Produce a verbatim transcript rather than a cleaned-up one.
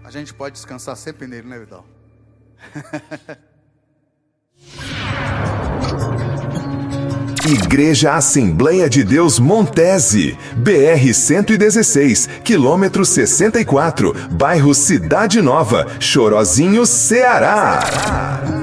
a gente pode descansar sempre nele, né, Vidal? Igreja Assembleia de Deus Montese, B R cento e dezesseis, quilômetro sessenta e quatro, bairro Cidade Nova, Chorozinho, Ceará.